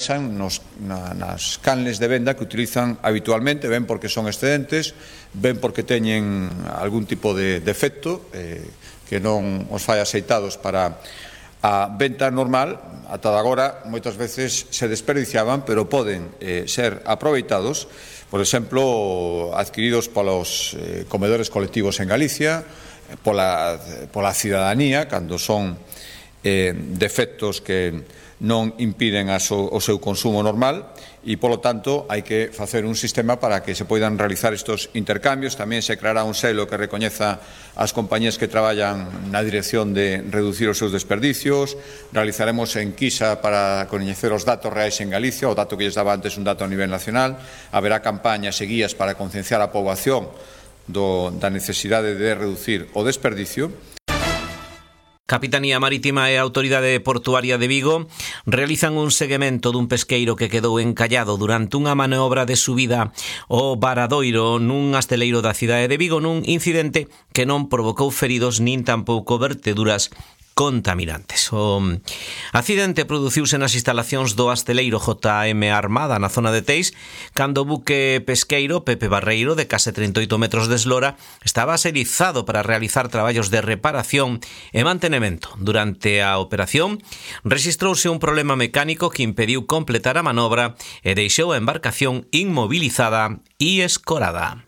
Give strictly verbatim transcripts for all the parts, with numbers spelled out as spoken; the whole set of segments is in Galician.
pensan nos, na, nas canles de venda que utilizan habitualmente, ben porque son excedentes, ben porque teñen algún tipo de defecto eh, que non os fai aceitados para a venta normal. Ata agora moitas veces se desperdiciaban, pero poden eh, ser aproveitados, por exemplo, adquiridos polos eh, comedores colectivos en Galicia, pola, pola cidadanía, cando son eh, defectos que non impiden a so, o seu consumo normal, e, polo tanto, hai que facer un sistema para que se poidan realizar estes intercambios. Tamén se creará un selo que recoñeza as compañías que traballan na dirección de reducir os seus desperdicios. Realizaremos enquisa para coñecer os datos reais en Galicia, o dato que lles daba antes un dato a nivel nacional. Haberá campañas e guías para concienciar a poboación do, da necesidade de reducir o desperdicio. Capitanía Marítima e a Autoridade Portuaria de Vigo realizan un seguimento dun pesqueiro que quedou encallado durante unha maniobra de subida ao Varadoiro nun asteleiro da cidade de Vigo, nun incidente que non provocou feridos nin tampouco verteduras contaminantes. O accidente produciuse nas instalacións do asteleiro J M Armada na zona de Teis, cando o buque pesqueiro Pepe Barreiro, de case trinta e oito metros de eslora, estaba aserizado para realizar traballos de reparación e mantenimento. Durante a operación, rexistrouse un problema mecánico que impediu completar a manobra e deixou a embarcación inmobilizada e escorada.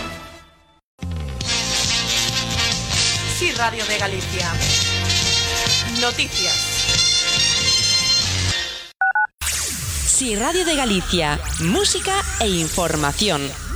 Sí, Radio de Galicia. Noticias. Sí, Radio de Galicia. Música e información.